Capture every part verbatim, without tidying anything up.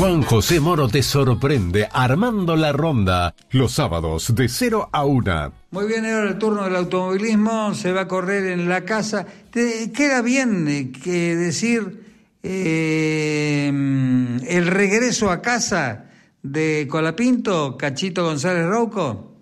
Juan José Moro te sorprende armando la ronda los sábados de cero a una. Muy bien, ahora el turno del automovilismo, se va a correr en la casa. ¿Te queda bien eh, que decir eh, el regreso a casa de Colapinto, Cachito González Rouco?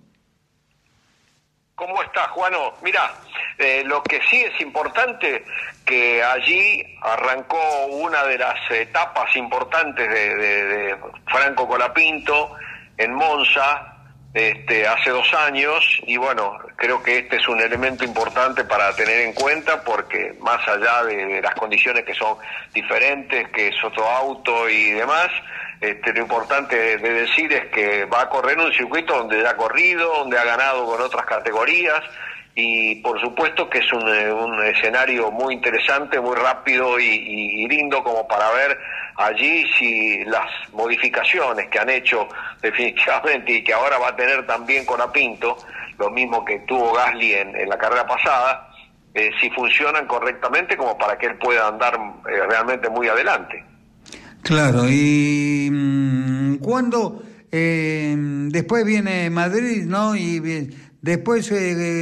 ¿Cómo estás, Juano? Mirá, eh, lo que sí es importante, que allí arrancó una de las etapas importantes de, de, de Franco Colapinto en Monza, este, hace dos años, y bueno, creo que este es un elemento importante para tener en cuenta, porque más allá de, de las condiciones que son diferentes, que es otro auto y demás, este, lo importante de, de decir es que va a correr un circuito donde ya ha corrido, donde ha ganado con otras categorías, y por supuesto que es un, un escenario muy interesante, muy rápido y, y, y lindo como para ver allí si las modificaciones que han hecho definitivamente y que ahora va a tener también Colapinto, lo mismo que tuvo Gasly en, en la carrera pasada, eh, si funcionan correctamente como para que él pueda andar eh, realmente muy adelante. Claro, y mmm, ¿cuándo? Eh, después viene Madrid, ¿no? Y después eh,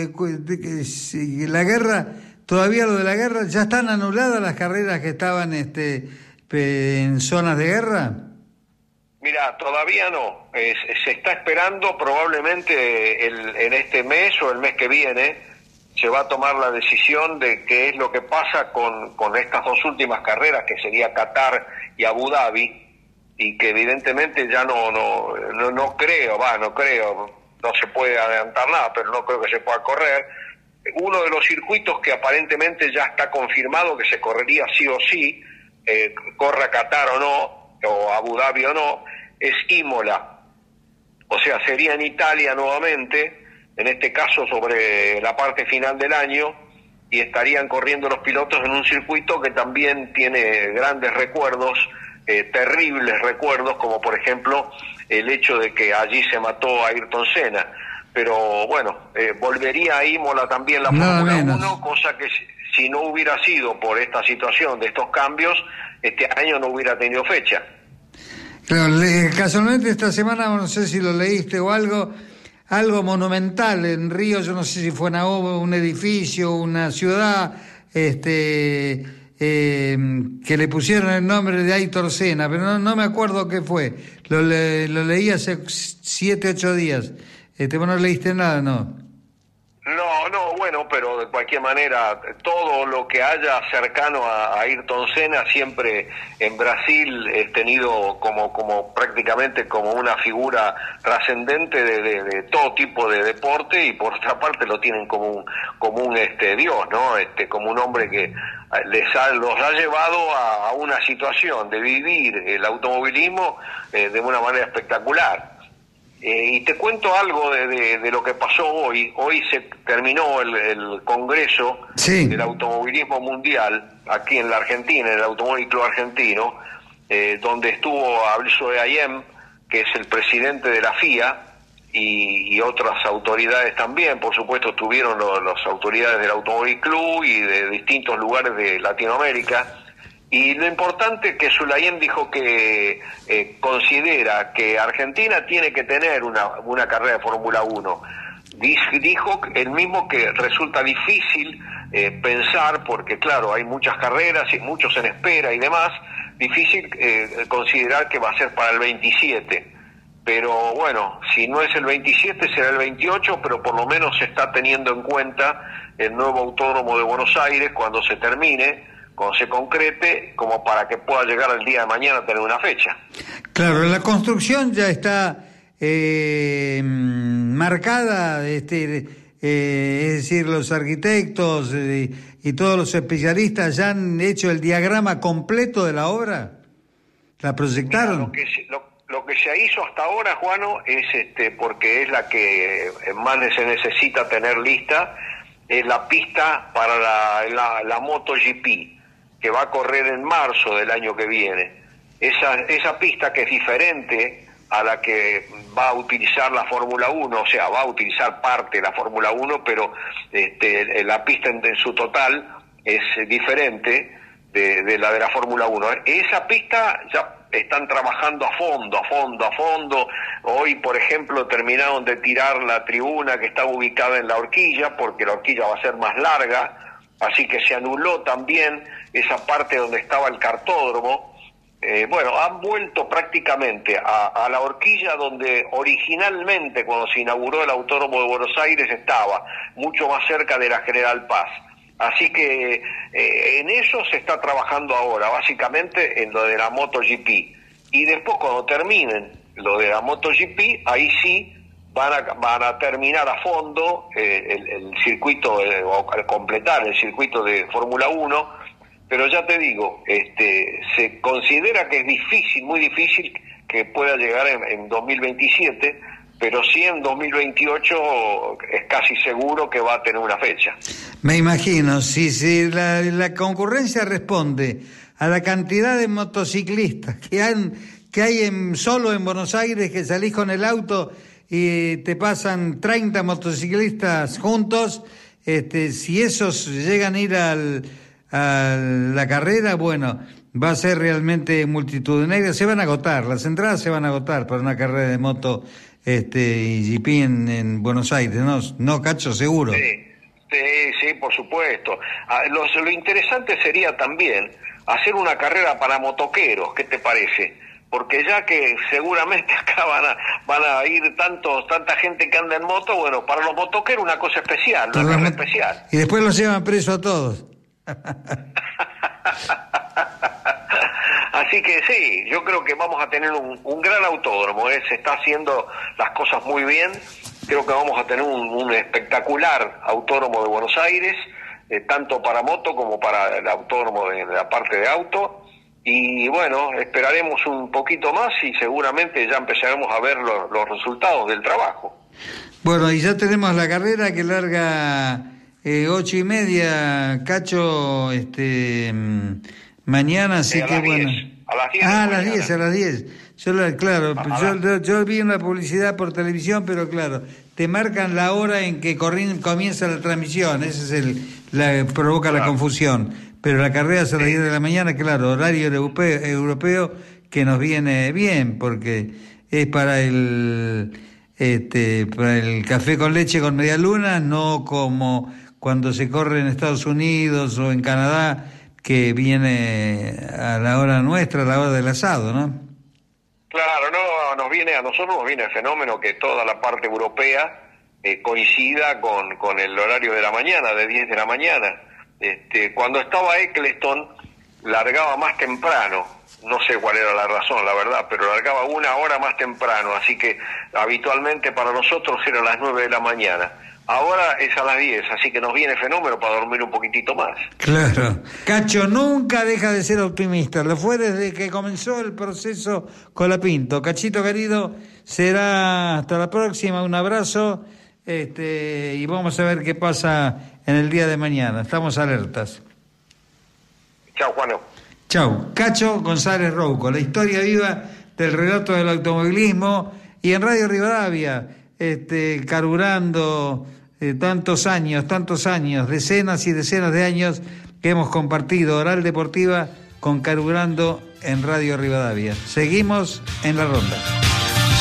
eh, la guerra, todavía lo de la guerra, ¿ya están anuladas las carreras que estaban este, en zonas de guerra? Mira, todavía no, eh, se está esperando probablemente el, en este mes o el mes que viene, se va a tomar la decisión de qué es lo que pasa con, con estas dos últimas carreras, que sería Qatar y Abu Dhabi, y que evidentemente ya no no no, no creo, va, no creo, no se puede adelantar nada, pero no creo que se pueda correr. Uno de los circuitos que aparentemente ya está confirmado que se correría sí o sí, eh, corra Qatar o no, o Abu Dhabi o no, es Imola. O sea, sería en Italia nuevamente, en este caso sobre la parte final del año, y estarían corriendo los pilotos en un circuito que también tiene grandes recuerdos, eh, terribles recuerdos, como por ejemplo el hecho de que allí se mató a Ayrton Senna. Pero bueno, eh, volvería a Imola también la Fórmula uno, cosa que si, si no hubiera sido por esta situación de estos cambios, este año no hubiera tenido fecha. Claro, le, casualmente esta semana, no sé si lo leíste o algo, algo monumental en Río, yo no sé si fue una obra, un edificio, una ciudad, este, eh, que le pusieron el nombre de Ayrton Senna, pero no, no me acuerdo qué fue, lo, le, lo leí hace siete, ocho días. Este, ¿vos no leíste nada, no? No, no, bueno, pero de cualquier manera, todo lo que haya cercano a, a Ayrton Senna, siempre en Brasil es tenido como como prácticamente como una figura trascendente de, de, de todo tipo de deporte, y por otra parte lo tienen como un, como un este dios, ¿no? Este, como un hombre que les ha, los ha llevado a, a una situación de vivir el automovilismo eh, de una manera espectacular. Eh, y te cuento algo de, de, de lo que pasó hoy. Hoy se terminó el, el Congreso sí. del Automovilismo Mundial aquí en la Argentina, en el Automóvil Club Argentino, eh, donde estuvo Alberto Ayem, que es el presidente de la F I A, y, y otras autoridades también. Por supuesto estuvieron los, las autoridades del Automóvil Club y de distintos lugares de Latinoamérica. Y lo importante es que Sulayem dijo que eh, considera que Argentina tiene que tener una, una carrera de Fórmula uno. Dijo él mismo que resulta difícil eh, pensar, porque claro, hay muchas carreras y muchos en espera y demás, difícil eh, considerar que va a ser para el veintisiete. Pero bueno, si no es el veintisiete será el veintiocho, pero por lo menos se está teniendo en cuenta el nuevo autódromo de Buenos Aires cuando se termine, cuando se concrete, como para que pueda llegar el día de mañana a tener una fecha. Claro, la construcción ya está eh, marcada, este, eh, es decir, los arquitectos eh, y todos los especialistas ya han hecho el diagrama completo de la obra, la proyectaron. Mira, lo que se, lo, lo que se hizo hasta ahora, Juano, es este, porque es la que más se necesita tener lista, es la pista para la, la, la MotoGP, que va a correr en marzo del año que viene. Esa, esa pista, que es diferente a la que va a utilizar la Fórmula uno, o sea, va a utilizar parte de la Fórmula uno, pero este, la pista en, en su total es diferente, de, de la de la Fórmula uno. Esa pista ya están trabajando a fondo, a fondo, a fondo. Hoy, por ejemplo, terminaron de tirar la tribuna que estaba ubicada en la horquilla, porque la horquilla va a ser más larga, así que se anuló también esa parte donde estaba el cartódromo. Eh, bueno, han vuelto prácticamente a, a la horquilla donde originalmente, cuando se inauguró el Autódromo de Buenos Aires, estaba, mucho más cerca de la General Paz. Así que eh, en eso se está trabajando ahora, básicamente en lo de la MotoGP. Y después, cuando terminen lo de la MotoGP, ahí sí van a, van a terminar a fondo eh, el, el circuito, eh, o completar el circuito de Fórmula uno. Pero ya te digo, este, se considera que es difícil, muy difícil que pueda llegar en, en dos mil veintisiete, pero sí en dos mil veintiocho es casi seguro que va a tener una fecha. Me imagino, si, si la, la concurrencia responde a la cantidad de motociclistas que, han, que hay en, solo en Buenos Aires, que salís con el auto y te pasan treinta motociclistas juntos, este, si esos llegan a ir al... a la carrera, bueno, va a ser realmente multitudinaria, se van a agotar, las entradas se van a agotar para una carrera de moto este y G P en, en Buenos Aires, ¿no? ¿No, Cacho? Seguro. Sí, sí, sí, por supuesto. Ah, lo, lo interesante sería también hacer una carrera para motoqueros, ¿qué te parece? Porque ya que seguramente acá van a, van a ir tantos, tanta gente que anda en moto, bueno, para los motoqueros una cosa especial, una carrera especial. Y después los llevan preso a todos. Así que sí, yo creo que vamos a tener un, un gran autódromo, ¿eh? Se está haciendo las cosas muy bien. Creo que vamos a tener un, un espectacular autódromo de Buenos Aires, eh, tanto para moto como para el autódromo de, de la parte de auto. Y bueno, esperaremos un poquito más y seguramente ya empezaremos a ver lo, los resultados del trabajo. Bueno, y ya tenemos la carrera que larga eh, ocho y media, Cacho, este mañana, así eh, que bueno. diez, a las diez. Ah, a las diez, a las diez. Yo, la, claro, yo, yo, yo vi una publicidad por televisión, pero claro, te marcan la hora en que corri- comienza la transmisión, ese es el, la provoca claro. la confusión. Pero la carrera es a las diez de la mañana, claro, horario europeo, europeo que nos viene bien, porque es para el este para el café con leche con media luna, no como cuando se corre en Estados Unidos o en Canadá, que viene a la hora nuestra, a la hora del asado, ¿no? Claro, no, nos viene a nosotros nos viene el fenómeno que toda la parte europea eh, coincida con, con el horario de la mañana, de diez de la mañana. Este, cuando estaba Eccleston, largaba más temprano, no sé cuál era la razón, la verdad, pero largaba una hora más temprano, así que habitualmente para nosotros era a las nueve de la mañana. Ahora es a las diez, así que nos viene fenómeno para dormir un poquitito más. Claro. Cacho nunca deja de ser optimista, lo fue desde que comenzó el proceso Colapinto. Cachito querido, será hasta la próxima, un abrazo, este, y vamos a ver qué pasa en el día de mañana. Estamos alertas. Chao, Juano. Chao. Cacho González Rouco, la historia viva del relato del automovilismo, y en Radio Rivadavia, este, carburando eh, tantos años, tantos años, decenas y decenas de años que hemos compartido Oral Deportiva con Carburando en Radio Rivadavia. Seguimos en la ronda.